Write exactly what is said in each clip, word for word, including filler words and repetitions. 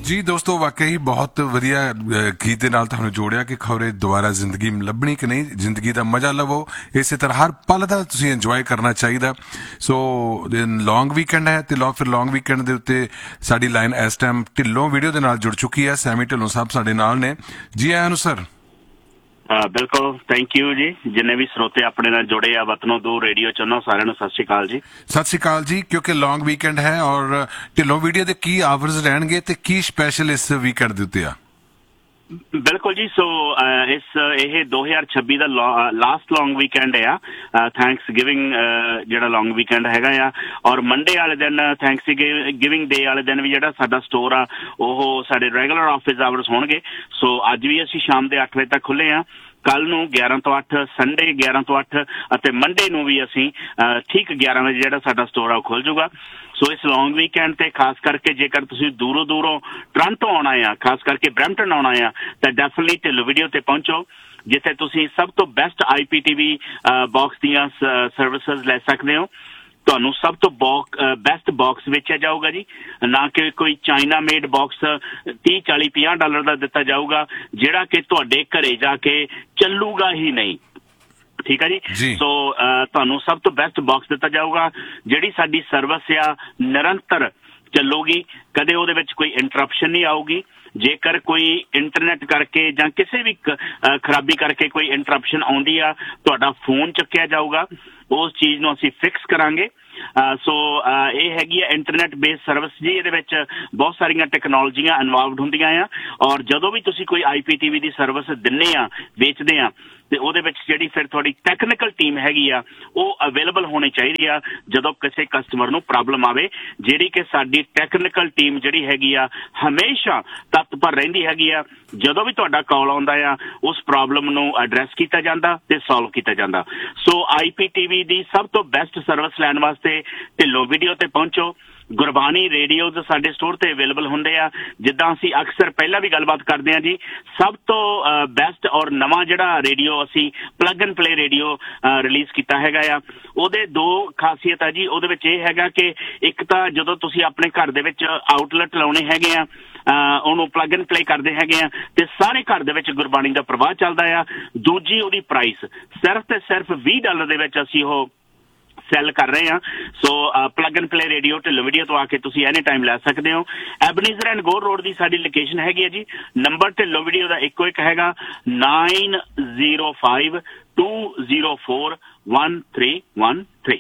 जी दोस्तों वाकई बहुत वधिया गीत दे नाल तुहानूं जोड़िया कि खबरे दोबारा जिंदगी लभनी कि नहीं, जिंदगी का मजा लवो, इस तरह हर पल का तुसीं इंजॉय करना चाहिए। सो लॉन्ग वीकेंड है तो फिर लॉन्ग वीकेंड के उत्ते साडी लाइन इस टाइम ढिल्लों वीडियो के नाल जुड़ चुकी है। सैमी ढिल्लों साहब साडे नाल ने जी। आया नूं सर। हाँ बिल्कुल, थैंक यू जी। जिन्हें भी श्रोते अपने नाल जुड़े आ वतनों दूर रेडियो चुनो, सारिआं नूं सत श्री अकाल जी। सत श्री अकाल जी। क्योंकि लॉन्ग वीकेंड है और ढिल्लों वीडियो के की आफर्स रहणगे ते की स्पैशल इस वीकेंड दे उत्ते आ? बिल्कुल जी। सो इस ये दो हज़ार छब्बीस का लास्ट लॉन्ग वीकेंड है, थैंक्स गिविंग जो लॉन्ग वीकेंड हैगा आ, और मंडे वाले दिन थैंक्स गिविंग डे वाले दिन भी जो साडा स्टोर आ वो साडे रेगुलर ऑफिस आवर्स होणगे। सो अज भी असीं शाम के अठ बजे तक खुले आ, कल नूं ग्यारह तो अठ, संडे ग्यारह तो अठ अते मंडे नूं भी असीं ठीक ग्यारह बजे जिहड़ा साडा स्टोर आ खुल जूगा। सो इस लॉन्ग वीकेंड ते खास करके जेकर तुसीं दूरों दूरों टोरंटो आउणा आ, खास करके ब्रैम्पटन आउणा आ, तां डेफिनेटली ढिल्लों वीडियो ते पहुंचो, जिथे तुसीं सब तो best I P T V box दीआं services लै सकदे हो। ਤੁਹਾਨੂੰ सब तो बॉक्स बेस्ट बॉक्स बेचा जाऊगा जी, ना कि कोई चाइना मेड बॉक्स तीह चाली पचास डॉलर का दिता जाऊगा जिहड़ा कि तुहाडे घरे जाके चलूगा ही नहीं। ठीक है जी। सो तुहानूं सब तो बेस्ट बॉक्स दिता जाऊगा, जिहड़ी साडी सर्विस आ निरंतर चलूगी, कदे उहदे विच कोई इंटरप्शन नहीं आऊगी। जेकर कोई इंटरनेट करके जां किसी भी खराबी करके कोई इंटरप्शन आउंदी आ, तुहाडा फोन चुक्या जाऊगा, उस चीज़ नूं असीं फिक्स करांगे। सो ये हैगी है इंटरनेट बेस्ड सर्विस जी। ये बहुत सारिया टैक्नोलॉजियां इनवॉल्वड होंदियां आ, और जदों भी तुसीं कोई आई पी टी वी की सर्विस दिन्ने आ बेचदे आ ते उहदे विच जिहड़ी फिर तुहाडी टैक्नीकल टीम हैगी आ वो अवेलेबल होनी चाहिए आ जदों किसी कस्टमर नूं प्रॉब्लम आवे, जिहड़ी कि साडी टैक्नीकल टीम जिहड़ी हैगी आ हमेशा तत्पर रहिंदी हैगी आ। जदों भी तुहाडा कॉल आउंदा आ उस प्रॉब्लम नूं एड्रैस कीता जांदा ते सॉल्व कीता जांदा। सो आई पी टी वी दी सब तो बेस्ट सर्विस लैण वास्ते ढिल्लों वीडियो ते पहुंचो। गुरबानी रेडियोज साडे स्टोर ते अवेलेबल होंदे आ, जिद्दां असीं अक्सर पहला भी गलबात करदे आ जी। सब तो बेस्ट और नवां जिहड़ा रेडियो असीं plug and play radio release कीता हैगा आ, ਉਹਦੇ दो खासियत है जी। ਉਹਦੇ ਵਿੱਚ ਇਹ ਹੈਗਾ कि एक ਤਾਂ ਜਦੋਂ ਤੁਸੀਂ ਆਪਣੇ ਘਰ ਦੇ ਵਿੱਚ ਆਊਟਲੈਟ ਲਾਉਣੇ ਹੈਗੇ ਆ, ਉਹਨੂੰ ਪਲੱਗ ਐਂਡ ਪਲੇ ਕਰਦੇ ਹੈਗੇ ਆ ਤੇ ਸਾਰੇ ਘਰ ਦੇ ਵਿੱਚ ਗੁਰਬਾਣੀ ਦਾ ਪ੍ਰਵਾਹ ਚੱਲਦਾ ਆ। ਦੂਜੀ ਉਹਦੀ ਪ੍ਰਾਈਸ ਸਿਰਫ ਤੇ ਸਿਰਫ ਵੀਹ ਡਾਲਰ ਦੇ ਵਿੱਚ ਅਸੀਂ ਉਹ सैल कर रहे हैं। सो plug and play radio Dhillon video तो आके तुसीं एनी टाइम लै सकते हो। एबनीज़र एंड गोर रोड की साडी लोकेशन हैगी है जी। नंबर ढिल्लों वीडियो का इको एक हैगा nine zero five to zero four one three one three.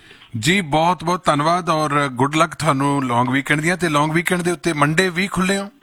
जी बहुत बहुत धन्यवाद और गुड लक थानू लॉन्ग वीकेंड दियां। ते लॉन्ग वीकेंड दे उत्ते मंडे भी खुले हो?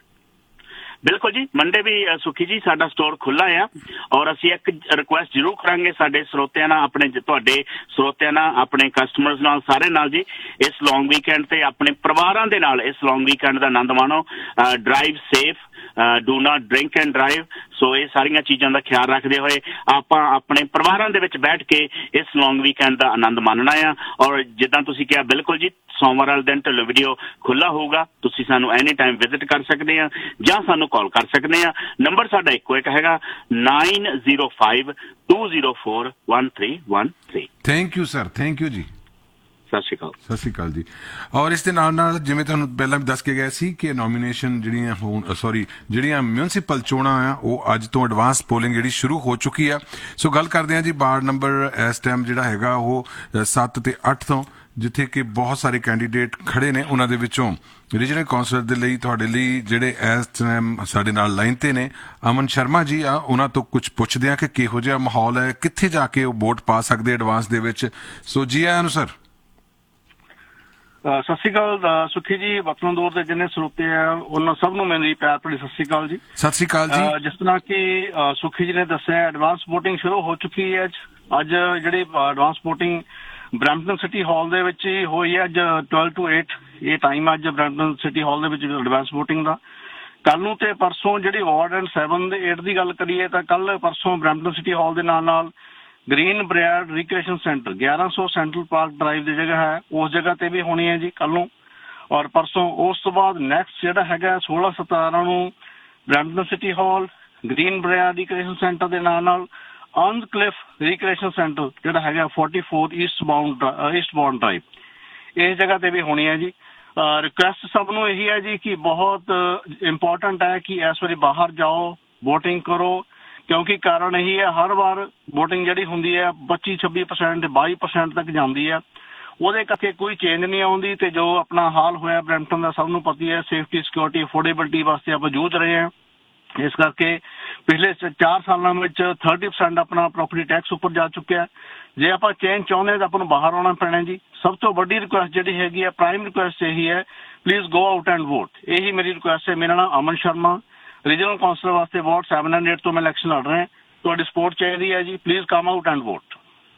बिल्कुल जी, मंडे भी सुखी जी साडा स्टोर खुला आ, और असीं एक रिक्वेस्ट जरूर करांगे साडे स्रोतियां नाल, अपने तुहाडे स्रोतियां नाल, अपने कस्टमर्स नाल, सारे नाल जी। इस लॉन्ग वीकेंड ते अपने परिवारां दे नाल इस लॉन्ग वीकेंड दा आनंद माणो। Drive safe, do not drink and drive. सो ये सारियां चीज़ां दा ख्याल रखते हुए आपां अपने परिवारां दे विच बैठ के इस लॉन्ग वीकेंड दा आनंद मानना आ। और जिद्दां तुसीं कहा बिल्कुल जी, सोमवार वाले दिन ढिल्लों वीडियो खुला होगा, तुसीं सानू एनी टाइम विजिट कर सकते हैं जां सानू कॉल कर सकते हैं। नंबर साडा इको एक हैगा nine zero five to zero four one three one three. Thank you sir, thank you जी। सत श्री अकाल। सत श्री अकाल जी। और इस दे नाल नाल जिवें तुहानूं पहलां भी दस के गए सी कि नॉमीनेशन जिहड़ियां होण सॉरी जिहड़ियां म्यूनसिपल चोणां आ वो अज तो एडवांस पोलिंग जिहड़ी शुरू हो चुकी है। सो गल करदे हां जी वार्ड नंबर इस टाइम जिहड़ा हैगा वो सत्त ते अठ तो, जिथे कि बहुत सारे कैंडीडेट खड़े ने। उन्हां दे विचों रीजनल कौंसलर दे लई तुहाडे लई जिहड़े इस टाइम साडे नाल लाइन ते ने अमन शर्मा जी आ, उन्हां तो कुछ पुछदे आ कि किहो जिहा माहौल है, कित्थे जाके वो वोट पा सकदे एडवांस दे विच। सो जी आयां नूं सर। सत श्री अकाल सुखी जी, वतनों दूर के जिन्हें स्रोते हैं उन्होंने सब नूं मेरी प्यार भरी सत श्री अकाल जी। सत श्री अकाल जी। जिस तरह की सुखी जी ने दस्सिया एडवांस वोटिंग शुरू हो चुकी है। अज जिहड़ी advance voting Brampton city hall दे विच ही होई है। अज ट्वेल्व टू एट ये टाइम अज ब्रैम्पटन सिटी हॉल दे विच एडवांस वोटिंग का। कल नूं ते परसों जिहड़ी ward and seven they eight की गल करिए तो कल परसों ब्रैम्पटन सिटी हॉल के नाल नाल ग्रीन ब्रियाड रिक्रिएशन सेंटर ग्यारह सौ सेंट्रल पार्क ड्राइव की जगह है, उस जगह ते भी होनी है जी कल नूं। और परसों उस तो बाद नैक्सट जिहड़ा हैगा सोलह सतारह नूं Brampton city hall green ब्रियाड recreation centre के नाल नाल ऑनक्लिफ रिक्रिएशन सेंटर जिहड़ा हैगा forty four east bound east bound drive इस जगह ते भी होनी है जी। ਰਿਕੁਐਸਟ ਸਭ ਨੂੰ ਇਹੀ ਹੈ ਜੀ ਕਿ ਬਹੁਤ ਇੰਪੋਰਟੈਂਟ ਹੈ ਕਿ ਇਸ ਵਾਰੀ ਬਾਹਰ ਜਾਓ, VOTING ਕਰੋ, ਕਿਉਂਕਿ ਕਾਰਨ ਇਹੀ ਹੈ ਹਰ ਵਾਰ VOTING ਜਿਹੜੀ ਹੁੰਦੀ ਹੈ ਪੱਚੀ ਛੱਬੀ ਪਰਸੈਂਟ ਬਾਈ ਪਰਸੈਂਟ ਤੱਕ ਜਾਂਦੀ ਹੈ, ਉਹਦੇ ਕਰਕੇ ਕੋਈ ਚੇਂਜ ਨਹੀਂ ਆਉਂਦੀ। ਤੇ ਜੋ ਆਪਣਾ ਹਾਲ ਹੋਇਆ ਬਰੈਂਪਟਨ ਦਾ ਸਭ ਨੂੰ ਪਤਾ ਹੀ ਹੈ, ਸੇਫਟੀ ਸਿਕਿਉਰਿਟੀ ਅਫੋਰਡੇਬਿਲਟੀ ਵਾਸਤੇ ਆਪਾਂ ਜੂਝ ਰਹੇ ਹਾਂ। ਇਸ ਕਰਕੇ ਪਿਛਲੇ ਚਾਰ ਸਾਲਾਂ ਵਿੱਚ ਥਰਟੀ ਪਰਸੈਂਟ ਆਪਣਾ ਪ੍ਰੋਪਰਟੀ ਟੈਕਸ ਉੱਪਰ ਜਾ ਚੁੱਕਿਆ। ਜੇ ਆਪਾਂ ਚੇਂਜ ਚਾਹੁੰਦੇ ਤਾਂ ਆਪਾਂ ਨੂੰ ਬਾਹਰ ਆਉਣਾ ਪੈਣਾ ਜੀ। ਸਭ ਤੋਂ ਵੱਡੀ ਰਿਕੁਐਸਟ ਜਿਹੜੀ ਹੈਗੀ ਹੈ, ਪ੍ਰਾਈਮ ਰਿਕੁਐਸਟ ਇਹੀ ਹੈ, please go out and vote. ਇਹੀ ਮੇਰੀ ਰਿਕੁਐਸਟ ਹੈ। ਮੇਰਾ ਨਾਮ ਅਮਨ ਸ਼ਰਮਾ, ਰੀਜਨਲ ਕਾਉਂਸਲਰ ਵਾਸਤੇ ਵਾਰਡ ਸੈਵਨ ਐਂਡ ਏਟ ਤੋਂ ਮੈਂ ਇਲੈਕਸ਼ਨ ਲੜ ਰਿਹਾ। ਤੁਹਾਡੀ ਸਪੋਰਟ ਚਾਹੀਦੀ ਹੈ ਜੀ, please come out and vote.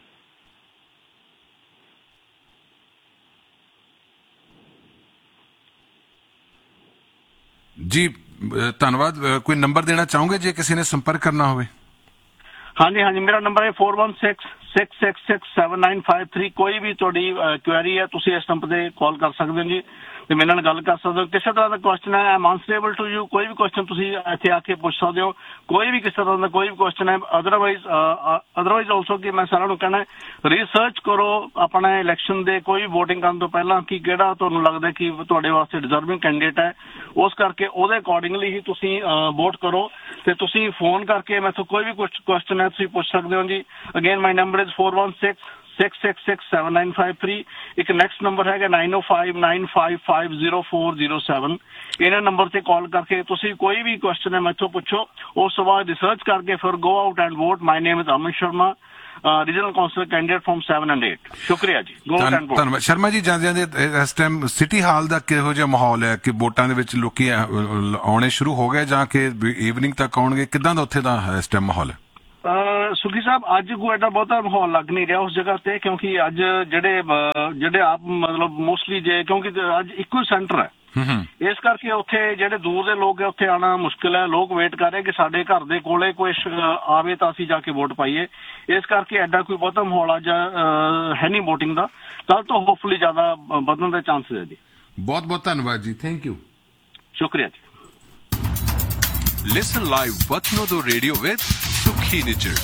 ਜੀ ਧੰਨਵਾਦ। ਕੋਈ ਨੰਬਰ ਦੇਣਾ ਚਾਹੋਗੇ ਜੇ ਕਿਸੇ ਨੇ ਸੰਪਰਕ ਕਰਨਾ ਹੋਵੇ? ਹਾਂਜੀ ਹਾਂਜੀ, ਮੇਰਾ ਨੰਬਰ ਹੈ four one six six six six seven nine five three. ਕੋਈ ਵੀ ਤੁਹਾਡੀ ਕੁਐਰੀ ਹੈ ਤੁਸੀਂ ਇਸ ਨੰਬਰ ਤੇ ਕਾਲ ਕਰ ਸਕਦੇ ਹੋ ਜੀ, ਤੇ ਮੇਰੇ ਨਾਲ ਗੱਲ ਕਰ ਸਕਦੇ ਹੋ। ਕਿਸੇ ਤਰ੍ਹਾਂ ਦਾ ਕੁਐਸਚਨ ਹੈ, I am answerable to you. ਕੋਈ ਵੀ ਕੁਐਸਚਨ ਤੁਸੀਂ ਇੱਥੇ ਆ ਕੇ ਪੁੱਛ ਸਕਦੇ ਹੋ, ਕੋਈ ਵੀ ਕਿਸੇ ਤਰ੍ਹਾਂ ਦਾ ਕੋਈ ਵੀ ਕੁਐਸਚਨ ਹੈ। ਅਦਰਵਾਈਜ਼ ਅਦਰਵਾਈਜ਼ ਆਲਸੋ ਕਿ ਮੈਂ ਸਾਰਿਆਂ ਨੂੰ ਕਹਿਣਾ, ਰਿਸਰਚ ਕਰੋ ਆਪਣਾ ਇਲੈਕਸ਼ਨ ਦੇ ਕੋਈ ਵੀ VOTING ਕਰਨ ਤੋਂ ਪਹਿਲਾਂ ਕਿ ਕਿਹੜਾ ਤੁਹਾਨੂੰ ਲੱਗਦਾ ਕਿ ਤੁਹਾਡੇ ਵਾਸਤੇ ਡਿਜ਼ਰਵਿੰਗ ਕੈਂਡੀਡੇਟ ਹੈ। ਉਸ ਕਰਕੇ ਉਹਦੇ ਅਕੋਰਡਿੰਗਲੀ ਹੀ ਤੁਸੀਂ ਵੋਟ ਕਰੋ। ਤੇ ਤੁਸੀਂ ਫੋਨ ਕਰਕੇ ਮੈਥੋਂ ਕੋਈ ਵੀ ਕੁਛ ਕੁਐਸਚਨ ਹੈ ਤੁਸੀਂ ਪੁੱਛ ਸਕਦੇ ਹੋ ਜੀ। Again my number is four one six six six six seven nine five three. ਇੱਕ ਨੈਕਸਟ ਨੰਬਰ ਹੈਗਾ ਨਾਈਨ ਓ five nine five five zero four zero seven. ਇਹਨਾਂ ਨੰਬਰ ਤੇ ਕਾਲ ਕਰਕੇ ਤੁਸੀਂ ਕੋਈ ਵੀ ਕੁਐਸਚਨ ਹੈ ਮੈਥੋਂ ਪੁੱਛੋ। ਉਸ ਤੋਂ ਬਾਅਦ ਰਿਸਰਚ ਕਰਕੇ ਫਿਰ ਗੋ out and vote. My name is Aman Sharma, regional council candidate from seven and eight. ਸ਼ੁਕਰੀਆ ਜੀ। ਗੋ ਆਊਟ ਐਂਡ ਵੋਟ। ਧੰਨਵਾਦ ਸ਼ਰਮਾ ਜੀ। ਜਾਂਦੇ ਜਾਂਦੇ ਇਸ ਟਾਈਮ ਸਿਟੀ ਹਾਲ ਦਾ ਕਿਹੋ ਜਿਹਾ ਮਾਹੌਲ ਹੈ ਕਿ ਵੋਟਾਂ ਦੇ ਵਿੱਚ ਲੋਕੀ ਆਉਣੇ ਸ਼ੁਰੂ ਹੋ ਗਏ ਜਾਂ ਕਿ ਈਵਨਿੰਗ ਤੱਕ ਆਉਣਗੇ? ਕਿੱਦਾਂ ਦਾ ਉੱਥੇ ਦਾ ਇਸ ਟਾਈਮ ਮਾਹੌਲ ਹੈ? ਸੁਖੀ ਸਾਹਿਬ, ਅੱਜ ਕੋਈ ਐਡਾ ਬਹੁਤਾ ਮਾਹੌਲ ਲੱਗ ਨਹੀਂ ਰਿਹਾ ਉਸ ਜਗ੍ਹਾ ਤੇ, ਕਿਉਂਕਿ ਅੱਜ ਜਿਹੜੇ ਜਿਹੜੇ ਆਪ ਮਤਲਬ ਮੋਸਟਲੀ ਜੇ ਕਿਉਂਕਿ ਅੱਜ ਇੱਕੋ ਹੀ ਸੈਂਟਰ ਹੈ, ਇਸ ਕਰਕੇ ਉੱਥੇ ਜਿਹੜੇ ਦੂਰ ਦੇ ਲੋਕ ਹੈ ਉੱਥੇ ਆਉਣਾ ਮੁਸ਼ਕਿਲ ਹੈ। ਲੋਕ ਵੇਟ ਕਰ ਰਹੇ ਕਿ ਸਾਡੇ ਘਰ ਦੇ ਕੋਲੇ ਕੋਈ ਆਵੇ ਤਾਂ ਅਸੀਂ ਜਾ ਕੇ ਵੋਟ ਪਾਈਏ। ਇਸ ਕਰਕੇ ਐਡਾ ਕੋਈ ਬਹੁਤਾ ਮਾਹੌਲ ਅੱਜ ਹੈ ਨਹੀਂ VOTING ਦਾ। ਕੱਲ ਤੋਂ ਹੋਪਫੁਲੀ ਜ਼ਿਆਦਾ ਵਧਣ ਦੇ ਚਾਂਸਸ ਹੈ ਜੀ। ਬਹੁਤ ਬਹੁਤ ਧੰਨਵਾਦ ਜੀ। Thank you. ਸ਼ੁਕਰੀਆ ਜੀ। Listen live Vatnodo Radio with Sukhi Nichar.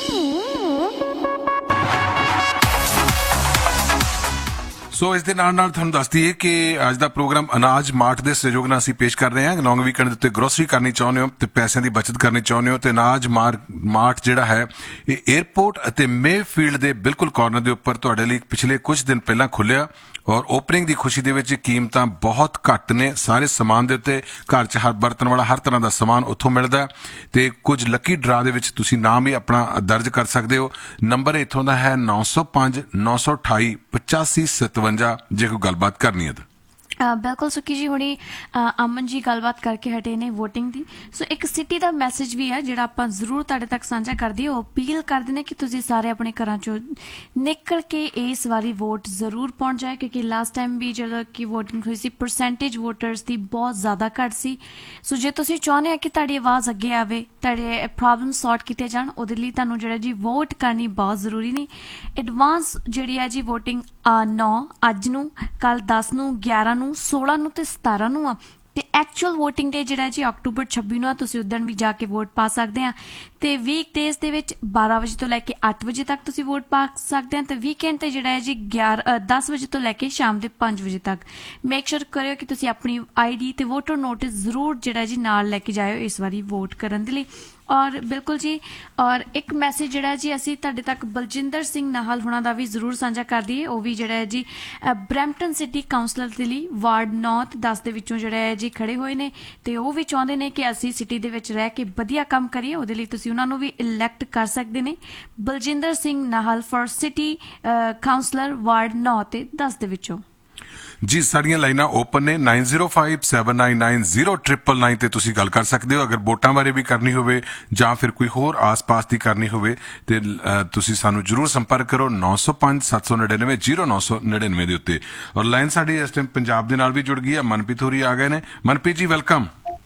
ਸੋ ਇਸ ਦੇ ਨਾਲ ਨਾਲ ਤੁਹਾਨੂੰ ਦੱਸ ਦਈਏ ਕਿ ਅੱਜ ਦਾ ਪ੍ਰੋਗਰਾਮ ਅਨਾਜ ਮਾਰਟ ਦੇ ਸਹਿਯੋਗ ਨਾਲ ਅਸੀਂ ਪੇਸ਼ ਕਰ ਰਹੇ ਹਾਂ। ਲੌਂਗ ਵੀਕਐਂਡ ਦੇ ਉੱਤੇ ਗਰੋਸਰੀ ਕਰਨੀ ਚਾਹੁੰਦੇ ਹੋ ਤੇ ਪੈਸਿਆਂ ਦੀ ਬਚਤ ਕਰਨੀ ਚਾਹੁੰਦੇ ਹੋ ਤੇ ਅਨਾਜ ਮਾਰਟ ਜਿਹੜਾ ਹੈ ਇਹ 에ਅਰਪੋਰਟ ਅਤੇ ਮੇਫੀਲਡ ਦੇ ਬਿਲਕੁਲ ਕਾਰਨਰ ਦੇ ਉੱਪਰ ਤੁਹਾਡੇ ਲਈ ਪਿਛਲੇ ਕੁਝ ਦਿਨ ਪਹਿਲਾਂ ਖੁੱਲਿਆ ਔਰ ਓਪਨਿੰਗ ਦੀ ਖੁਸ਼ੀ ਦੇ ਵਿੱਚ ਕੀਮਤਾਂ ਬਹੁਤ ਘੱਟ ਨੇ ਸਾਰੇ ਸਮਾਨ ਦੇ ਉੱਤੇ। ਘਰ 'ਚ ਹਰ ਬਰਤਨ ਵਾਲਾ ਹਰ ਤਰ੍ਹਾਂ ਦਾ ਸਮਾਨ ਉੱਥੋਂ ਮਿਲਦਾ ਤੇ ਕੁਝ ਲੱਕੀ ਡਰਾ ਦੇ ਵਿੱਚ ਤੁਸੀਂ ਨਾਮ ਵੀ ਆਪਣਾ ਦਰਜ ਕਰ ਸਕਦੇ ਹੋ। ਨੰਬਰ ਇੱਥੋਂ ਦਾ ਹੈ ਨੌ ਸੌ ਪੰਜ ਨੌ ਸੌ ਅਠਾਈ ਪਚਾਸੀ ਸਤਵੰਜਾ ਜੇ ਕੋਈ ਗੱਲਬਾਤ ਕਰਨੀ ਹੈ ਤਾਂ। ਬਿਲਕੁਲ ਸੁਖੀ ਜੀ, ਹੁਣੀ ਅਮਨ ਜੀ ਗੱਲਬਾਤ ਕਰਕੇ ਹਟੇ ਨੇ VOTING ਦੀ। ਸੋ ਇੱਕ ਸਿਟੀ ਦਾ ਮੈਸੇਜ ਵੀ ਹੈ ਜਿਹੜਾ ਆਪਾਂ ਜ਼ਰੂਰ ਤੁਹਾਡੇ ਤੱਕ ਸਾਂਝਾ ਕਰਦੇ ਹੋ। ਅਪੀਲ ਕਰਦੇ ਨੇ ਕਿ ਤੁਸੀਂ ਸਾਰੇ ਆਪਣੇ ਘਰਾਂ ਚੋਂ ਨਿਕਲ ਕੇ ਇਸ ਵਾਰੀ ਵੋਟ ਜ਼ਰੂਰ ਪਹੁੰਚ ਜਾਏ, ਕਿਉਂਕਿ ਲਾਸਟ ਟਾਈਮ ਵੀ ਜਦੋਂ ਕਿ VOTING ਹੋਈ ਸੀ ਪਰਸੈਂਟੇਜ ਵੋਟਰਸ ਦੀ ਬਹੁਤ ਜ਼ਿਆਦਾ ਘੱਟ ਸੀ। ਸੋ ਜੇ ਤੁਸੀਂ ਚਾਹੁੰਦੇ ਆ ਕਿ ਤੁਹਾਡੀ ਆਵਾਜ਼ ਅੱਗੇ ਆਵੇ, ਤੁਹਾਡੇ ਪ੍ਰੋਬਲਮ ਸੌਰਟ ਕੀਤੇ ਜਾਣ, ਉਹਦੇ ਲਈ ਤੁਹਾਨੂੰ ਜਿਹੜਾ ਜੀ ਵੋਟ ਕਰਨੀ ਬਹੁਤ ਜ਼ਰੂਰੀ ਨੇ। ਐਡਵਾਂਸ ਜਿਹੜੀ ਹੈ ਜੀ VOTING ਨੌ ਅੱਜ ਨੂੰ, ਕੱਲ ਦਸ ਨੂੰ, ਗਿਆਰਾਂ ਨੂੰ, ਸੋਲਾਂ ਨੂੰ ਤੇ ਸਤਾਰਾਂ ਨੂੰ ਆ ਤੇ ਐਕਚੁਅਲ VOTING ਡੇ ਜਿਹੜਾ ਜੀ ਅਕਤੂਬਰ ਛੱਬੀ ਨੂੰ ਆ। ਤੁਸੀਂ ਉਦੋਂ ਵੀ ਜਾ ਕੇ ਵੋਟ ਪਾ ਸਕਦੇ ਆ ਤੇ ਵੀਕ ਡੇਜ਼ ਦੇ ਵਿੱਚ ਬਾਰਾਂ ਵਜੇ ਤੋਂ ਲੈ ਕੇ ਅੱਠ ਵਜੇ ਤੱਕ ਤੁਸੀਂ ਵੋਟ ਪਾ ਸਕਦੇ ਆ ਤੇ ਵੀਕਐਂਡ ਤੇ ਜਿਹੜਾ ਹੈ ਜੀ ਗਿਆਰਾਂ ਦਸ ਵਜੇ ਤੋਂ ਲੈ ਕੇ ਸ਼ਾਮ ਦੇ ਪੰਜ ਵਜੇ ਤੱਕ। ਮੇਕ ਸ਼ੋਰ ਕਰਿਓ ਕਿ ਤੁਸੀਂ ਆਪਣੀ ਆਈ ਡੀ ਤੇ ਵੋਟਰ ਨੋਟਿਸ ਜ਼ਰੂਰ ਜਿਹੜਾ ਜੀ ਨਾਲ ਲੈ ਕੇ ਜਾਇਓ ਇਸ ਵਾਰੀ ਵੋਟ ਕਰਨ ਦੇ ਲਈ। ਔਰ ਬਿਲਕੁਲ ਜੀ, ਔਰ ਇੱਕ ਮੈਸੇਜ ਜਿਹੜਾ ਜੀ ਅਸੀਂ ਤੁਹਾਡੇ ਤੱਕ ਬਲਜਿੰਦਰ ਸਿੰਘ ਨਾਹਲ ਹੁਣਾਂ ਦਾ ਵੀ ਜ਼ਰੂਰ ਸਾਂਝਾ ਕਰ ਦਈਏ। ਉਹ ਵੀ ਜਿਹੜਾ ਹੈ ਜੀ ਬਰੈਂਪਟਨ ਸਿਟੀ ਕਾਉਂਸਲਰ ਦੇ ਲਈ ਵਾਰਡ ਨੌ ਤੇ ਦਸ ਦੇ ਵਿੱਚੋਂ ਜਿਹੜਾ ਹੈ ਜੀ ਖੜੇ ਹੋਏ ਨੇ ਤੇ ਉਹ ਵੀ ਚਾਹੁੰਦੇ ਨੇ ਕਿ ਅਸੀਂ ਸਿਟੀ ਦੇ ਵਿੱਚ ਰਹਿ ਕੇ ਵਧੀਆ ਕੰਮ ਕਰੀਏ। ਉਹਦੇ ਲਈ ਤੁਸੀਂ ਉਹਨਾਂ ਨੂੰ ਵੀ ਇਲੈਕਟ ਕਰ ਸਕਦੇ ਨੇ। Baljinder Singh Nahal for city councillor ward ਨੌ ਤੇ ਦਸ ਦੇ ਵਿੱਚੋਂ। ਜੀ ਸਾਡੀਆਂ ਲਾਈਨਾਂ ਓਪਨ ਨੇ nine zero five seven nine nine zero triple nine ਤੇ ਤੁਸੀਂ ਗੱਲ ਕਰ ਸਕਦੇ ਹੋ। ਅਗਰ ਵੋਟਾਂ ਬਾਰੇ ਵੀ ਕਰਨੀ ਹੋਵੇ ਜਾਂ ਫਿਰ ਕੋਈ ਹੋਰ ਆਸ-ਪਾਸ ਦੀ ਕਰਨੀ ਹੋਵੇ ਤੇ ਤੁਸੀਂ ਸਾਨੂੰ ਜ਼ਰੂਰ ਸੰਪਰਕ ਕਰੋ ਨੌ ਸੌ ਪੰਜ ਸੱਤ ਸੌ ਨੜਿਨਵੇਂ ਜ਼ੀਰੋ ਨੌ ਸੌ ਨੜਿਨਵੇਂ ਦੇ ਉੱਤੇ। ਔਰ ਲਾਈਨ ਸਾਡੀ ਇਸ ਟਾਈਮ ਪੰਜਾਬ ਦੇ ਨਾਲ ਵੀ ਜੁੜ ਗਈ ਹੈ। ਮਨਪ੍ਰੀਤ ਹੋਰੀ ਆ ਗਏ ਨੇ। ਮਨਪ੍ਰੀਤ ਜੀ ਵੈਲਕਮ।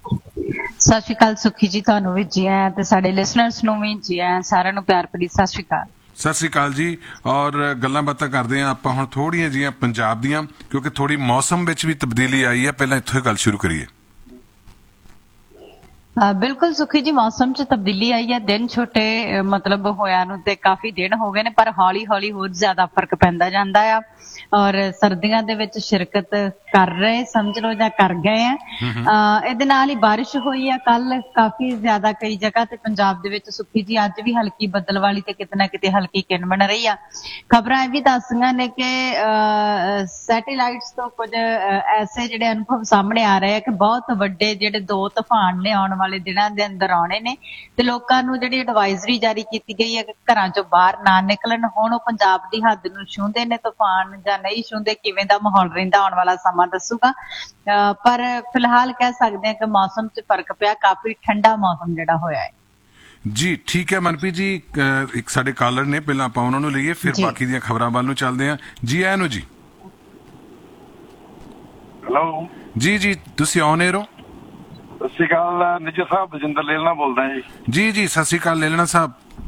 ਸਤਿ ਸ਼੍ਰੀ ਅਕਾਲ ਸੁਖੀ ਜੀ, ਤੁਹਾਨੂੰ ਵੀ ਜੀ ਆਇਆਂ ਤੇ ਸਾਡੇ ਲਿਸਨਰਸ ਨੂੰ ਵੀ ਜੀ ਆਇਆਂ। ਸਾਰਿਆਂ ਨੂੰ ਪਿਆਰ ਭਰੀ ਸਤਿ ਸ਼੍ਰੀ ਅਕਾਲ। ਸਤਿ ਸ੍ਰੀ ਅਕਾਲ ਜੀ। ਔਰ ਗੱਲਾਂ ਬਾਤਾਂ ਕਰਦੇ ਹਾਂ ਆਪਾਂ ਹੁਣ ਥੋੜ੍ਹੀਆਂ ਜਿਹੀਆਂ ਪੰਜਾਬ ਦੀਆਂ, ਕਿਉਂਕਿ ਥੋੜੀ ਮੌਸਮ ਵਿੱਚ ਵੀ ਤਬਦੀਲੀ ਆਈ ਹੈ। ਪਹਿਲਾਂ ਇੱਥੋਂ ਹੀ ਗੱਲ ਸ਼ੁਰੂ ਕਰੀਏ। ਬਿਲਕੁਲ ਸੁਖੀ ਜੀ, ਮੌਸਮ 'ਚ ਤਬਦੀਲੀ ਆਈ ਹੈ। ਦਿਨ ਛੋਟੇ ਮਤਲਬ ਹੋਇਆ ਨੂੰ ਤੇ ਕਾਫੀ ਦਿਨ ਹੋ ਗਏ ਨੇ, ਪਰ ਹੌਲੀ ਹੌਲੀ ਹੋਰ ਜ਼ਿਆਦਾ ਫਰਕ ਪੈਂਦਾ ਜਾਂਦਾ ਆ। ਔਰ ਸਰਦੀਆਂ ਦੇ ਵਿੱਚ ਸ਼ਿਰਕਤ ਕਰ ਰਹੇ ਸਮਝ ਲਓ ਜਾਂ ਕਰ ਗਏ ਆ। ਅਹ ਇਹਦੇ ਨਾਲ ਹੀ ਬਾਰਿਸ਼ ਹੋਈ ਆ ਕੱਲ ਕਾਫੀ ਜ਼ਿਆਦਾ ਕਈ ਜਗ੍ਹਾ ਤੇ ਪੰਜਾਬ ਦੇ ਵਿੱਚ। ਸੁੱਖੀ ਜੀ ਅੱਜ ਵੀ ਹਲਕੀ ਬੱਦਲ ਵਾਲੀ ਤੇ ਕਿਤੇ ਨਾ ਕਿਤੇ ਹਲਕੀ ਕਿਨ ਬਣ ਰਹੀ ਆ। ਖਬਰਾਂ ਇਹ ਵੀ ਦੱਸਦੀਆਂ ਨੇ ਕਿ ਸੈਟੇਲਾਈਟਸ ਤੋਂ ਕੁਝ ਐਸੇ ਜਿਹੜੇ ਅਨੁਭਵ ਸਾਹਮਣੇ ਆ ਰਹੇ ਆ ਕਿ ਬਹੁਤ ਵੱਡੇ ਜਿਹੜੇ ਦੋ ਤੂਫਾਨ ਨੇ ਆਉਣ ਵਾਲੇ ਦਿਨਾਂ ਦੇ ਅੰਦਰ ਆਉਣੇ ਨੇ ਤੇ ਲੋਕਾਂ ਨੂੰ ਜਿਹੜੀ ਐਡਵਾਈਜ਼ਰੀ ਜਾਰੀ ਕੀਤੀ ਗਈ ਹੈ ਕਿ ਘਰਾਂ ਚੋਂ ਬਾਹਰ ਨਾ ਨਿਕਲਣ। ਹੁਣ ਉਹ ਪੰਜਾਬ ਦੀ ਹੱਦ ਨੂੰ ਛੂੰਹਦੇ ਨੇ ਤੂਫਾਨ ਜਾਂ ਨਹੀਂ ਛੂੰਹਦੇ, ਕਿਵੇਂ ਦਾ ਮਾਹੌਲ ਰਹਿੰਦਾ ਆਉਣ ਵਾਲਾ ਸਮਾਂ ਦੱਸੂਗਾ। ਅਹ ਪਰ ਫਿਲਹਾਲ ਕਹਿ ਸਕਦੇ ਹਾਂ ਕਿ ਮੌਸਮ 'ਚ ਫਰਕ ਪਿਆ, ਕਾਫੀ ਠੰਡਾ ਮੌਸਮ ਜਿਹੜਾ ਹੋਇਆ ਹੈ। ਜੀ ਠੀਕ ਹੈ ਮਨਪ੍ਰੀਤ ਜੀ, ਇੱਕ ਸਾਡੇ ਕਾਲਰ ਨੇ, ਪਹਿਲਾਂ ਆਪਾਂ ਉਹਨਾਂ ਨੂੰ ਲਈਏ ਫਿਰ ਬਾਕੀ ਦੀਆਂ ਖਬਰਾਂ ਵੱਲ ਨੂੰ ਚੱਲਦੇ ਹਾਂ। ਜੀ ਆਇਆਂ ਨੂੰ ਜੀ। ਹੈਲੋ ਜੀ ਜੀ ਤੁਸੀਂ ਆਨ 에ਅਰ ਹੋ। ਸਤਿ ਸ਼੍ਰੀ ਅਕਾਲ ਨਿੱਜਰ ਸਾਹਿਬ, ਬਜਿੰਦਰ ਲੇਲਣਾ ਬੋਲਦਾ ਜੀ। ਜੀ ਜੀ ਸਤਿ ਸ਼੍ਰੀ ਅਕਾਲ ਲੇਲਣਾ ਸਾਹਿਬ।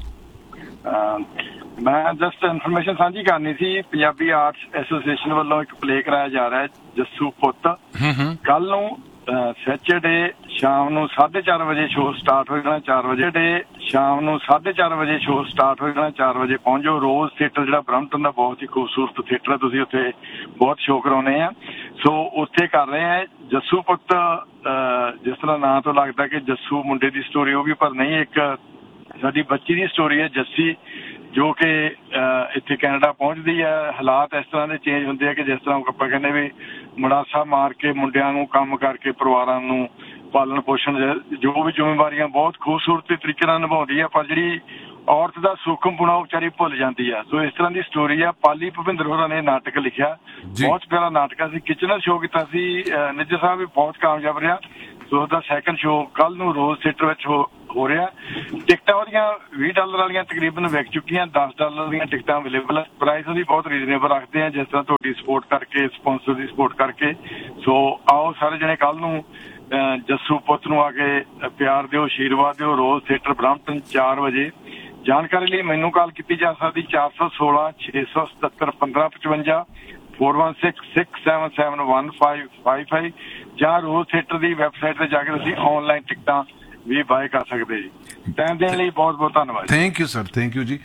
ਮੈਂ ਜਸਟ ਇਨਫੋਰਮੇਸ਼ਨ ਸਾਂਝੀ ਕਰਨੀ ਸੀ। ਪੰਜਾਬੀ ਆਰਟਸ ਐਸੋਸੀਏਸ਼ਨ ਵੱਲੋਂ ਇੱਕ ਪਲੇ ਕਰਾਇਆ ਜਾ ਰਿਹਾ ਹੈ ਜੱਸੂ ਪੁੱਤ। ਕੱਲ ਨੂੰ ਸੈਚਰਡੇ ਸ਼ਾਮ ਨੂੰ ਸਾਢੇ ਚਾਰ ਵਜੇ ਸ਼ੋਅ ਸਟਾਰਟ ਹੋ ਜਾਣਾ। ਚਾਰ ਵਜੇ ਡੇ ਸ਼ਾਮ ਨੂੰ ਸਾਢੇ ਚਾਰ ਵਜੇ ਸ਼ੋਅ ਸਟਾਰਟ ਹੋ ਜਾਣਾ। ਚਾਰ ਵਜੇ ਪਹੁੰਚੋ। ਰੋਜ਼ ਥੀਏਟਰ ਜਿਹੜਾ ਬਰੰਪਟਨ ਦਾ ਬਹੁਤ ਹੀ ਖੂਬਸੂਰਤ ਥੀਏਟਰ ਹੈ, ਤੁਸੀਂ ਉੱਥੇ ਬਹੁਤ ਸ਼ੋਅ ਕਰਾਉਣੇ ਆ। ਸੋ ਉੱਥੇ ਕਰ ਰਹੇ ਆ ਜੱਸੂ ਪੁੱਤ। ਜਿਸ ਤਰ੍ਹਾਂ ਨਾਂ ਤੋਂ ਲੱਗਦਾ ਕਿ ਜੱਸੂ ਮੁੰਡੇ ਦੀ ਸਟੋਰੀ ਹੋਊਗੀ, ਪਰ ਨਹੀਂ, ਇੱਕ ਸਾਡੀ ਬੱਚੀ ਦੀ ਸਟੋਰੀ ਹੈ ਜੱਸੀ, ਜੋ ਕਿ ਇੱਥੇ ਕੈਨੇਡਾ ਪਹੁੰਚਦੀ ਹੈ। ਹਾਲਾਤ ਇਸ ਤਰ੍ਹਾਂ ਦੇ ਚੇਂਜ ਹੁੰਦੇ ਆ ਕਿ ਜਿਸ ਤਰ੍ਹਾਂ ਆਪਾਂ ਕਹਿੰਦੇ ਵੀ ਮੜਾਸਾ ਮਾਰ ਕੇ ਮੁੰਡਿਆਂ ਨੂੰ ਕੰਮ ਕਰਕੇ ਪਰਿਵਾਰਾਂ ਨੂੰ ਪਾਲਣ ਪੋਸ਼ਣ ਜੋ ਵੀ ਜ਼ਿੰਮੇਵਾਰੀਆਂ ਬਹੁਤ ਖੂਬਸੂਰਤ ਤਰੀਕੇ ਨਾਲ ਨਿਭਾਉਂਦੀ ਆ, ਪਰ ਜਿਹੜੀ ਔਰਤ ਦਾ ਸੂਖਮਪੁਣਾ ਉਹ ਵਿਚਾਰੀ ਭੁੱਲ ਜਾਂਦੀ ਆ। ਸੋ ਇਸ ਤਰ੍ਹਾਂ ਦੀ ਸਟੋਰੀ ਆ। ਪਾਲੀ ਭੁਪਿੰਦਰ ਹੋਰਾਂ ਨੇ ਨਾਟਕ ਲਿਖਿਆ, ਬਹੁਤ ਪਿਆਰਾ ਨਾਟਕ ਸੀ। ਕਿਚਨਰ ਸ਼ੋਅ ਕੀਤਾ ਸੀ ਨਿੱਜਰ ਸਾਹਿਬ, ਵੀ ਬਹੁਤ ਕਾਮਯਾਬ ਰਿਹਾ। ਸੋ ਉਹਦਾ ਸੈਕੰਡ ਸ਼ੋਅ ਕੱਲ ਨੂੰ ਰੋਜ਼ ਥੀਏਟਰ ਵਿੱਚ ਹੋ ਰਿਹਾ। ਟਿਕਟਾਂ ਉਹਦੀਆਂ ਵੀਹ ਡਾਲਰ ਵਾਲੀਆਂ ਤਕਰੀਬਨ ਵਿਕ ਚੁੱਕੀਆਂ। ਦਸ ਡਾਲਰ ਦੀਆਂ ਟਿਕਟਾਂ ਅਵੇਲੇਬਲ ਹੈ। ਪ੍ਰਾਈਸ ਉਹਦੀ ਬਹੁਤ ਰੀਜ਼ਨੇਬਲ ਰੱਖਦੇ ਆ, ਜਿਸ ਤਰ੍ਹਾਂ ਤੁਹਾਡੀ ਸਪੋਰਟ ਕਰਕੇ, ਸਪਾਂਸਰ ਦੀ ਸਪੋਰਟ ਕਰਕੇ। ਸੋ ਆਓ ਸਾਰੇ ਜਣੇ ਕੱਲ ਨੂੰ ਜੱਸੂ ਪੁੱਤ ਨੂੰ ਆ ਕੇ ਪਿਆਰ ਦਿਓ, ਆਸ਼ੀਰਵਾਦ ਦਿਓ। ਰੋਜ਼ ਥੀਏਟਰ ਬਰੰਪਟਨ ਚਾਰ ਵਜੇ। ਜਾਣਕਾਰੀ ਲਈ ਮੈਨੂੰ ਕਾਲ ਕੀਤੀ ਜਾ ਸਕਦੀ ਚਾਰ ਸੌ ਸੋਲਾਂ ਛੇ ਸੌ ਸਤੱਤਰ ਪੰਦਰਾਂ ਪਚਵੰਜਾ four one six six seven seven one five five five ਜਾਂ ਰੋਜ਼ ਥੀਏਟਰ ਦੀ ਵੈਬਸਾਈਟ ਤੇ ਜਾ ਕੇ ਤੁਸੀਂ ਆਨਲਾਈਨ ਟਿਕਟਾਂ ਵੀ ਬਾਏ ਕਰ ਸਕਦੇ ਜੀ। ਟਾਈਮ ਦੇਣ ਲਈ ਬਹੁਤ ਬਹੁਤ ਧੰਨਵਾਦ। Thank you sir, thank you ਜੀ।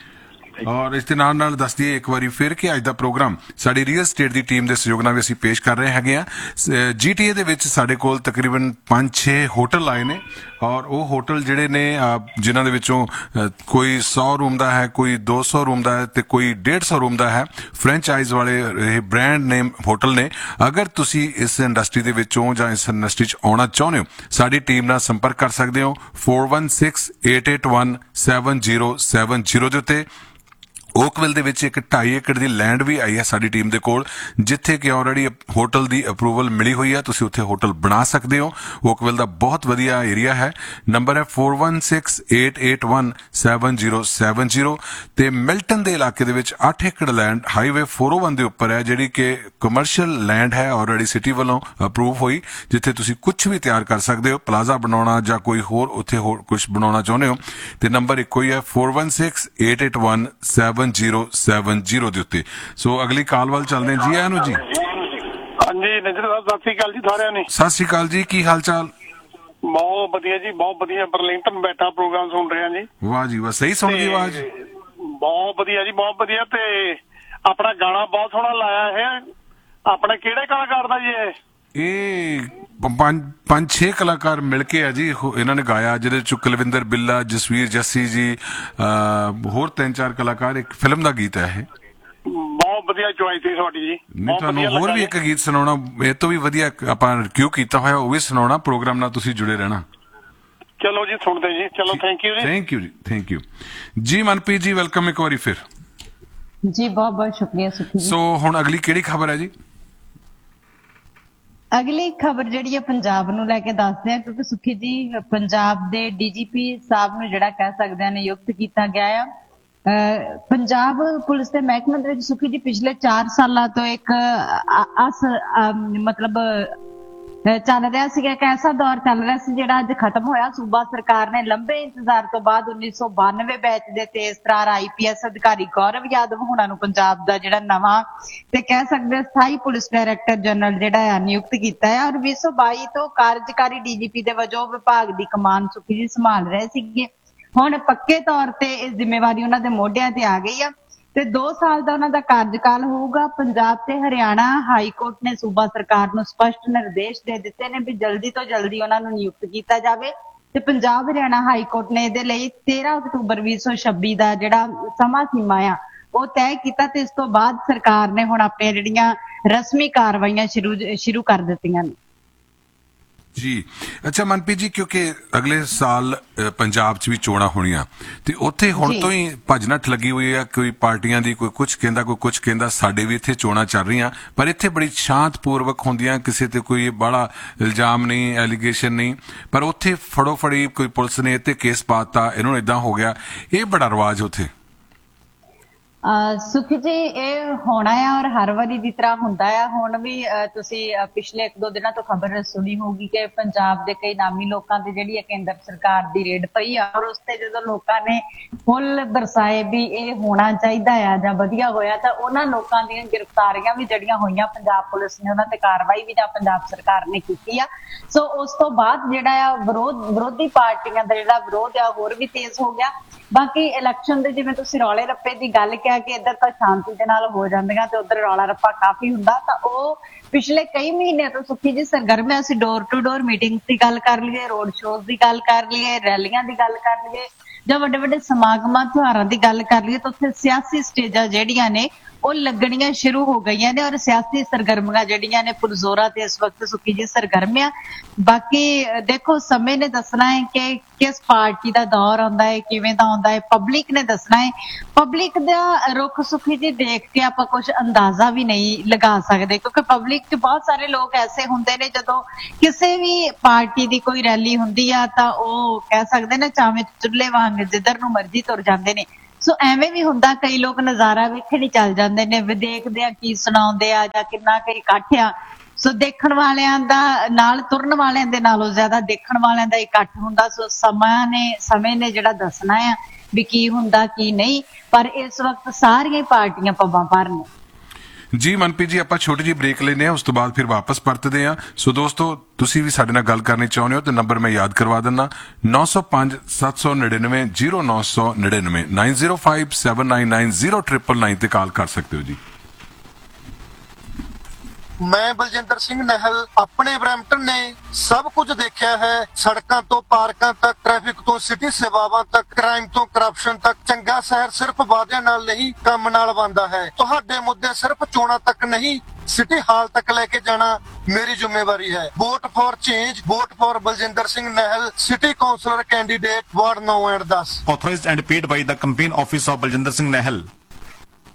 ਔਰ ਇਸ ਦੇ ਨਾਲ ਨਾਲ ਦੱਸ ਦਈਏ ਇੱਕ ਵਾਰੀ ਫਿਰ ਕਿ ਅੱਜ ਦਾ ਪ੍ਰੋਗਰਾਮ ਸਾਡੀ ਰੀਅਲ ਸਟੇਟ ਦੀ ਟੀਮ ਦੇ ਸਹਿਯੋਗ ਨਾਲ ਵੀ ਅਸੀਂ ਪੇਸ਼ ਕਰ ਰਹੇ ਹੈਗੇ ਆ। ਜੀਟੀਏ ਦੇ ਵਿੱਚ ਸਾਡੇ ਕੋਲ ਤਕਰੀਬਨ ਪੰਜ ਛੇ ਹੋਟਲ ਆਏ ਨੇ ਔਰ ਉਹ ਹੋਟਲ ਜਿਹੜੇ ਨੇ ਜਿਨ੍ਹਾਂ ਦੇ ਵਿੱਚੋਂ ਕੋਈ ਸੌ ਰੂਮ ਦਾ ਹੈ, ਕੋਈ ਦੋ ਸੌ ਰੂਮ ਦਾ ਹੈ ਤੇ ਕੋਈ ਡੇਢ ਸੌ ਰੂਮ ਦਾ ਹੈ। ਫਰੈਂਚਾਈਜ਼ ਵਾਲੇ ਇਹ ਬ੍ਰਾਂਡ ਨੇਮ ਹੋਟਲ ਨੇ। ਅਗਰ ਤੁਸੀਂ ਇਸ ਇੰਡਸਟਰੀ ਦੇ ਵਿੱਚੋਂ ਜਾਂ ਇਸ ਇੰਡਸਟਰੀ 'ਚ ਆਉਣਾ ਚਾਹੁੰਦੇ ਹੋ, ਸਾਡੀ ਟੀਮ ਨਾਲ ਸੰਪਰਕ ਕਰ ਸਕਦੇ ਹੋ four one six eight eight one seven zero seven zero ਦੇ ਉੱਤੇ। ਓਕਵਿਲ ਦੇ ਵਿੱਚ ਇੱਕ ਢਾਈ ਏਕੜ ਦੀ ਲੈਂਡ ਵੀ ਆਈ ਹੈ ਸਾਡੀ ਟੀਮ ਦੇ ਕੋਲ, ਜਿੱਥੇ ਕਿ ਆਲਰੇਡੀ ਹੋਟਲ ਦੀ ਅਪਰੂਵਲ ਮਿਲੀ ਹੋਈ ਹੈ। ਤੁਸੀਂ ਉੱਥੇ ਹੋਟਲ ਬਣਾ ਸਕਦੇ ਹੋ। ਓਕਵਿਲ ਦਾ ਬਹੁਤ ਵਧੀਆ ਏਰੀਆ ਹੈ। ਨੰਬਰ ਹੈ four one six eight eight one seven zero seven zero. ਤੇ ਮਿਲਟਨ ਦੇ ਇਲਾਕੇ ਦੇ ਵਿੱਚ ਅੱਠ ਏਕੜ ਲੈਂਡ ਹਾਈਵੇ ਫੋਰ ਓ ਵਨ ਦੇ ਉੱਪਰ ਹੈ, ਜਿਹੜੀ ਕਿ ਕਮਰਸ਼ੀਅਲ ਲੈਂਡ ਹੈ, ਆਲਰੇਡੀ ਸਿਟੀ ਵੱਲੋਂ ਅਪਰੂਵ ਹੋਈ, ਜਿੱਥੇ ਤੁਸੀਂ ਕੁਝ ਵੀ ਤਿਆਰ ਕਰ ਸਕਦੇ ਹੋ। ਪਲਾਜ਼ਾ ਬਣਾਉਣਾ ਜਾਂ ਕੋਈ ਹੋਰ ਉੱਥੇ ਹੋਰ ਕੁਝ ਬਣਾਉਣਾ ਚਾਹੁੰਦੇ ਹੋ ਤੇ ਨੰਬਰ ਇੱਕੋ ਹੀ ਹੈ four one six eight eight one seven zero seven zero ਦੇ ਉੱਤੇ। ਸੋ ਅਗਲੀ ਕਾਲ ਵੱਲ ਚੱਲਦੇ ਹਾਂ। ਜੀ ਆਇਆਂ ਨੂੰ ਜੀ। ਹਾਂਜੀ ਨਿੱਜਰ ਸਾਹਿਬ, ਸਤਿ ਸ਼੍ਰੀ ਅਕਾਲ ਜੀ ਸਾਰਿਆਂ ਨੇ। ਸਤਿ ਸ਼੍ਰੀ ਅਕਾਲ ਜੀ, ਕੀ ਹਾਲ ਚਾਲ? ਬਹੁਤ ਵਧੀਆ ਜੀ, ਬਹੁਤ ਵਧੀਆ। ਬਰਲਿੰਗਟਨ ਬੈਠਾ ਪ੍ਰੋਗਰਾਮ ਸੁਣ ਰਿਹਾ ਜੀ। ਵਾਹ ਜੀ ਵਾਹ, ਸਹੀ ਸੁਣ ਗਈ ਆਵਾਜ਼। ਬਹੁਤ ਵਧੀਆ ਜੀ, ਬਹੁਤ ਵਧੀਆ। ਤੇ ਆਪਣਾ ਗਾਣਾ ਬਹੁਤ ਸੋਹਣਾ ਲਾਇਆ ਹੈ। ਆਪਣੇ ਕਿਹੜੇ ਕਲਾਕਾਰ ਦਾ ਜੀ ਇਹ? ਇਹ ਪੰਜ ਪੰਜ ਛੇ ਕਲਾਕਾਰ ਮਿਲ ਕੇ ਆ ਜੀ ਇਹਨਾਂ ਨੇ ਗਾਇਆ, ਜਿਹਦੇ ਚ ਕੁਲਵਿੰਦਰ ਬਿੱਲਾ, ਜਸਵੀਰ ਜੱਸੀ ਜੀ, ਹੋਰ ਤਿੰਨ ਚਾਰ ਕਲਾਕਾਰ। ਇੱਕ ਫਿਲਮ ਦਾ ਗੀਤ ਹੈ ਇਹ। ਬਹੁਤ ਵਧੀਆ ਚੁਆਇਸ ਸੀ ਤੁਹਾਡੀ ਜੀ। ਮੈਂ ਤੁਹਾਨੂੰ ਹੋਰ ਵੀ ਇੱਕ ਗੀਤ ਸੁਣਾਉਣਾ, ਇਹ ਤੋਂ ਵੀ ਵਧੀਆ ਆਪਾਂ ਕਿਉਂ ਕੀਤਾ ਹੋਇਆ, ਉਹ ਵੀ ਸੁਣਾਉਣਾ। ਪ੍ਰੋਗਰਾਮ ਨਾਲ ਤੁਸੀਂ ਜੁੜੇ ਰਹਿਣਾ। ਚਲੋ ਜੀ, ਸੁਣਦੇ ਜੀ। ਚਲੋ, ਥੈਂਕ ਯੂ ਜੀ। ਥੈਂਕ ਯੂ ਜੀ, ਥੈਂਕ ਯੂ ਜੀ। ਮਨਪ੍ਰੀਤ ਜੀ, ਵੈਲਕਮ ਇੱਕ ਵਾਰੀ ਫਿਰ ਜੀ। ਬਹੁਤ ਬਹੁਤ ਸ਼ੁਕਰੀਆ ਸੁਖੀ ਜੀ। ਸੋ ਹੁਣ ਅਗਲੀ ਕਿਹੜੀ ਖਬਰ ਹੈ ਜੀ? ਅਗਲੀ ਖਬਰ ਜਿਹੜੀ ਹੈ ਪੰਜਾਬ ਨੂੰ ਲੈ ਕੇ ਦੱਸਦੇ ਆ, ਕਿਉਂਕਿ ਸੁਖੀ ਜੀ ਪੰਜਾਬ ਦੇ ਡੀਜੀਪੀ ਸਾਹਿਬ ਨੂੰ ਜਿਹੜਾ ਕਹਿ ਸਕਦੇ ਆ ਨਿਯੁਕਤ ਕੀਤਾ ਗਿਆ ਆ। ਪੰਜਾਬ ਪੁਲਿਸ ਦੇ ਮਹਿਕਮੇ ਦੇ ਵਿੱਚ ਸੁਖੀ ਜੀ ਪਿਛਲੇ ਚਾਰ ਸਾਲਾਂ ਤੋਂ ਇੱਕ ਅਸ ਮਤਲਬ ਚੱਲ ਰਿਹਾ ਸੀਗਾ, ਇੱਕ ਐਸਾ ਦੌਰ ਚੱਲ ਰਿਹਾ ਸੀ ਜਿਹੜਾ ਅੱਜ ਖਤਮ ਹੋਇਆ। ਸੂਬਾ ਸਰਕਾਰ ਨੇ ਲੰਬੇ ਇੰਤਜ਼ਾਰ ਤੋਂ ਬਾਅਦ ਉੱਨੀ ਸੌ ਬਾਨਵੇਂ ਬੈਚ ਦੇ ਤੇਜ਼ ਤਰਾਰ ਆਈ ਪੀ ਐਸ ਅਧਿਕਾਰੀ ਗੌਰਵ ਯਾਦਵ ਹੁਣਾਂ ਨੂੰ ਪੰਜਾਬ ਦਾ ਜਿਹੜਾ ਨਵਾਂ ਤੇ ਕਹਿ ਸਕਦੇ ਸਥਾਈ ਪੁਲਿਸ ਡਾਇਰੈਕਟਰ ਜਨਰਲ ਜਿਹੜਾ ਆ ਨਿਯੁਕਤ ਕੀਤਾ ਹੈ। ਔਰ ਵੀਹ ਸੌ ਬਾਈ ਤੋਂ ਕਾਰਜਕਾਰੀ ਡੀਜੀਪੀ ਦੇ ਵਜੋਂ ਵਿਭਾਗ ਦੀ ਕਮਾਨ ਸੁਖੀ ਜੀ ਸੰਭਾਲ ਰਹੇ ਸੀਗੇ। ਹੁਣ ਪੱਕੇ ਤੌਰ ਤੇ ਇਹ ਜ਼ਿੰਮੇਵਾਰੀ ਉਹਨਾਂ ਦੇ ਮੋਢਿਆਂ ਤੇ ਆ ਗਈ ਆ। ਤੇ ਦੋ ਸਾਲ ਦਾ ਉਹਨਾਂ ਦਾ ਕਾਰਜਕਾਲ ਹੋਊਗਾ। ਪੰਜਾਬ ਤੇ ਹਰਿਆਣਾ ਹਾਈ ਕੋਰਟ ਨੇ ਸੂਬਾ ਸਰਕਾਰ ਨੂੰ ਸਪਸ਼ਟ ਨਿਰਦੇਸ਼ ਦੇ ਦਿੱਤੇ ਨੇ ਵੀ ਜਲਦੀ ਤੋਂ ਜਲਦੀ ਉਹਨਾਂ ਨੂੰ ਨਿਯੁਕਤ ਕੀਤਾ ਜਾਵੇ ਤੇ ਪੰਜਾਬ ਹਰਿਆਣਾ ਹਾਈ ਕੋਰਟ ਨੇ ਇਹਦੇ ਲਈ ਤੇਰਾਂ ਅਕਤੂਬਰ ਵੀਹ ਸੌ ਛੱਬੀ ਦਾ ਜਿਹੜਾ ਸਮਾਂ ਸੀਮਾ ਆ ਉਹ ਤੈਅ ਕੀਤਾ ਤੇ ਇਸ ਤੋਂ ਬਾਅਦ ਸਰਕਾਰ ਨੇ ਹੁਣ ਆਪਣੀਆਂ ਜਿਹੜੀਆਂ ਰਸਮੀ ਕਾਰਵਾਈਆਂ ਸ਼ੁਰੂ ਸ਼ੁਰੂ ਕਰ ਦਿੱਤੀਆਂ ਨੇ। ਜੀ ਅੱਛਾ ਮਨਪ੍ਰੀਤ ਜੀ, ਕਿਉਂਕਿ ਅਗਲੇ ਸਾਲ ਪੰਜਾਬ 'ਚ ਵੀ ਚੋਣਾਂ ਹੋਣੀਆਂ ਤੇ ਉੱਥੇ ਹੁਣ ਤੋਂ ਹੀ ਭੱਜ ਨੱਠ ਲੱਗੀ ਹੋਈ ਆ, ਕੋਈ ਪਾਰਟੀਆਂ ਦੀ ਕੋਈ ਕੁਝ ਕਹਿੰਦਾ ਕੋਈ ਕੁਝ ਕਹਿੰਦਾ। ਸਾਡੇ ਵੀ ਇੱਥੇ ਚੋਣਾਂ ਚੱਲ ਰਹੀਆਂ ਪਰ ਇੱਥੇ ਬੜੀ ਸ਼ਾਂਤਪੂਰਵਕ ਹੁੰਦੀਆਂ, ਕਿਸੇ ਤੇ ਕੋਈ ਬੜਾ ਇਲਜ਼ਾਮ ਨਹੀਂ, ਐਲੀਗੇਸ਼ਨ ਨਹੀਂ, ਪਰ ਉੱਥੇ ਫੜੋ ਫੜੀ ਕੋਈ ਪੁਲਿਸ ਨੇ ਇੱਥੇ ਕੇਸ ਪਾਤਾ, ਇਹਨੂੰ ਏਦਾਂ ਹੋ ਗਿਆ, ਇਹ ਬੜਾ ਰਿਵਾਜ ਉੱਥੇ। ਸੁਖ ਜੀ ਇਹ ਹੋਣਾ ਆ ਔਰ ਹਰ ਵਾਰੀ ਦੀ ਤਰ੍ਹਾਂ ਹੁੰਦਾ ਆ। ਹੁਣ ਵੀ ਤੁਸੀਂ ਪਿਛਲੇ ਇੱਕ ਦੋ ਦਿਨਾਂ ਤੋਂ ਖਬਰ ਸੁਣੀ ਹੋਊਗੀ ਕਿ ਪੰਜਾਬ ਦੇ ਕਈ ਨਾਮੀ ਲੋਕਾਂ ਤੇ ਜਿਹੜੀ ਹੈ ਕੇਂਦਰ ਸਰਕਾਰ ਦੀ ਰੇਡ ਪਈ ਆ ਔਰ ਉਸ ਤੇ ਜਦੋਂ ਲੋਕਾਂ ਨੇ ਫੁੱਲ ਬਰਸਾਏ ਵੀ ਇਹ ਹੋਣਾ ਚਾਹੀਦਾ ਆ ਜਾਂ ਵਧੀਆ ਹੋਇਆ ਤਾਂ ਉਹਨਾਂ ਲੋਕਾਂ ਦੀਆਂ ਗ੍ਰਿਫਤਾਰੀਆਂ ਵੀ ਜਿਹੜੀਆਂ ਹੋਈਆਂ ਪੰਜਾਬ ਪੁਲਿਸ ਨੇ ਉਹਨਾਂ ਤੇ ਕਾਰਵਾਈ ਵੀ ਜਾਂ ਪੰਜਾਬ ਸਰਕਾਰ ਨੇ ਕੀਤੀ ਆ। ਸੋ ਉਸ ਤੋਂ ਬਾਅਦ ਜਿਹੜਾ ਆ ਵਿਰੋਧ ਵਿਰੋਧੀ ਪਾਰਟੀਆਂ ਦਾ ਜਿਹੜਾ ਵਿਰੋਧ ਆ ਹੋਰ ਵੀ ਤੇਜ਼ ਹੋ ਗਿਆ। ਬਾਕੀ ਇਲੈਕਸ਼ਨ ਦੇ ਜਿਵੇਂ ਤੁਸੀਂ ਰੌਲੇ ਰੱਪੇ ਦੀ ਗੱਲ ਕਿਹਾ ਕਿ ਇੱਧਰ ਤਾਂ ਸ਼ਾਂਤੀ ਦੇ ਨਾਲ ਹੋ ਜਾਂਦੀਆਂ ਤੇ ਉੱਧਰ ਰੌਲਾ ਰੱਪਾ ਕਾਫੀ ਹੁੰਦਾ, ਤਾਂ ਉਹ ਪਿਛਲੇ ਕਈ ਮਹੀਨਿਆਂ ਤੋਂ ਸੁੱਖੀ ਜੀ ਸਰਗਰਮ ਹੈ। ਅਸੀਂ ਡੋਰ ਟੂ ਡੋਰ ਮੀਟਿੰਗਸ ਦੀ ਗੱਲ ਕਰ ਲਈਏ, ਰੋਡ ਸ਼ੋਜ਼ ਦੀ ਗੱਲ ਕਰ ਲਈਏ, ਰੈਲੀਆਂ ਦੀ ਗੱਲ ਕਰ ਲਈਏ ਜਾਂ ਵੱਡੇ ਵੱਡੇ ਸਮਾਗਮਾਂ ਤਿਉਹਾਰਾਂ ਦੀ ਗੱਲ ਕਰ ਲਈਏ ਤਾਂ ਉੱਥੇ ਸਿਆਸੀ ਸਟੇਜਾਂ ਜਿਹੜੀਆਂ ਨੇ ਉਹ ਲੱਗਣੀਆਂ ਸ਼ੁਰੂ ਹੋ ਗਈਆਂ ਨੇ ਔਰ ਸਿਆਸੀ ਸਰਗਰਮੀਆਂ ਜਿਹੜੀਆਂ ਨੇ ਪੁਰਜ਼ੋਰਾਂ ਤੇ ਇਸ ਵਕਤ ਸੁੱਖੀ ਜੀ ਸਰਗਰਮ ਆ। ਬਾਕੀ ਦੇਖੋ ਸਮੇਂ ਨੇ ਦੱਸਣਾ ਹੈ ਕਿ ਕਿਸ ਪਾਰਟੀ ਦਾ ਦੌਰ ਆਉਂਦਾ ਹੈ, ਕਿਵੇਂ ਦਾ ਆਉਂਦਾ ਹੈ, ਪਬਲਿਕ ਨੇ ਦੱਸਣਾ ਹੈ। ਪਬਲਿਕ ਦਾ ਰੁਖ ਸੁੱਖੀ ਜੀ ਦੇਖ ਕੇ ਆਪਾਂ ਕੁਝ ਅੰਦਾਜ਼ਾ ਵੀ ਨਹੀਂ ਲਗਾ ਸਕਦੇ ਕਿਉਂਕਿ ਪਬਲਿਕ 'ਚ ਬਹੁਤ ਸਾਰੇ ਲੋਕ ਐਸੇ ਹੁੰਦੇ ਨੇ ਜਦੋਂ ਕਿਸੇ ਵੀ ਪਾਰਟੀ ਦੀ ਕੋਈ ਰੈਲੀ ਹੁੰਦੀ ਆ ਤਾਂ ਉਹ ਕਹਿ ਸਕਦੇ ਨੇ ਚਾਵੇਂ ਚੁੱਲ੍ਹੇ ਵਾਂਗ ਜਿੱਧਰ ਨੂੰ ਮਰਜ਼ੀ ਤੁਰ ਜਾਂਦੇ ਨੇ। ਸੋ ਐਵੇਂ ਵੀ ਹੁੰਦਾ, ਕਈ ਲੋਕ ਨਜ਼ਾਰਾ ਵੇਖਣ ਹੀ ਚੱਲ ਜਾਂਦੇ ਨੇ ਵੀ ਦੇਖਦੇ ਆ ਕੀ ਸੁਣਾਉਂਦੇ ਆ ਜਾਂ ਕਿੰਨਾ ਕੁ ਇਕੱਠ ਆ। ਸੋ ਦੇਖਣ ਵਾਲਿਆਂ ਦਾ ਨਾਲ ਤੁਰਨ ਵਾਲਿਆਂ ਦੇ ਨਾਲੋਂ ਜ਼ਿਆਦਾ ਦੇਖਣ ਵਾਲਿਆਂ ਦਾ ਇਕੱਠ ਹੁੰਦਾ। ਸੋ ਸਮਾਂ ਨੇ ਸਮੇਂ ਨੇ ਜਿਹੜਾ ਦੱਸਣਾ ਆ ਵੀ ਕੀ ਹੁੰਦਾ ਕੀ ਨਹੀਂ, ਪਰ ਇਸ ਵਕਤ ਸਾਰੀਆਂ ਪਾਰਟੀਆਂ ਪੱਬਾਂ ਭਾਰ ਨੇ। ਜੀ ਮਨਪ੍ਰੀਤ ਜੀ, ਆਪਾਂ ਛੋਟੀ ਜਿਹੀ ਬ੍ਰੇਕ ਲੈਂਦੇ ਹਾਂ, ਉਸ ਤੋਂ ਬਾਅਦ ਫਿਰ ਵਾਪਸ ਪਰਤਦੇ ਹਾਂ। ਸੋ ਦੋਸਤੋ ਤੁਸੀਂ ਵੀ ਸਾਡੇ ਨਾਲ ਗੱਲ ਕਰਨੀ ਚਾਹੁੰਦੇ ਹੋ ਤੇ ਨੰਬਰ ਮੈਂ ਯਾਦ ਕਰਵਾ ਦਿੰਦਾ ਨੌ ਸੌ ਪੰਜ ਸੱਤ ਸੌ ਨੜਿਨਵੇਂ ਜ਼ੀਰੋ ਨੌ ਸੌ ਨੜਿਨਵੇਂ nine zero five seven nine nine zero triple nine ਤੇ ਕਾਲ ਕਰ ਸਕਦੇ ਹੋ ਜੀ। ਮੈਂ ਬਲਜਿੰਦਰ ਸਿੰਘ ਨਹਿਲ ਆਪਣੇ ਬਰੈਂਪਟਨ ਨੇ ਸਭ ਕੁਝ ਦੇਖਿਆ ਹੈ, ਸੜਕਾਂ ਤੋਂ ਪਾਰਕਾਂ ਤੱਕ, ਟ੍ਰੈਫਿਕ ਤੋਂ ਸਿਟੀ ਸੇਵਾਵਾਂ ਤੱਕ, ਕ੍ਰਾਈਮ ਤੋਂ ਕਰਪਸ਼ਨ ਤੱਕ। ਚੰਗਾ ਸ਼ਹਿਰ ਸਿਰਫ ਵਾਅਦਿਆਂ ਨਾਲ ਨਹੀਂ ਕੰਮ ਨਾਲ ਬਣਦਾ ਹੈ। ਤੁਹਾਡੇ ਮੁੱਦੇ ਸਿਰਫ ਚੋਣਾਂ ਤੱਕ ਨਹੀਂ ਸਿਟੀ ਹਾਲ ਤੱਕ ਲੈ ਕੇ ਜਾਣਾ ਮੇਰੀ ਜ਼ਿੰਮੇਵਾਰੀ ਹੈ। Vote for change, vote for Baljinder Singh ਨਹਿਲ, city councillor candidate ward ਨੌ ਐਂਡ ਦਸ। Authorized and paid by the campaign office of Baljinder Singh Nahal.